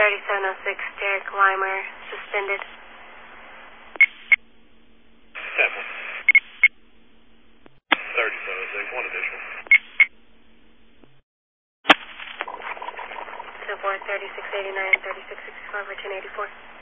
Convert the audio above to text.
3706, Derek Weimer, suspended. Temple. 3706, one additional. 204, 3689, 3664, return 84.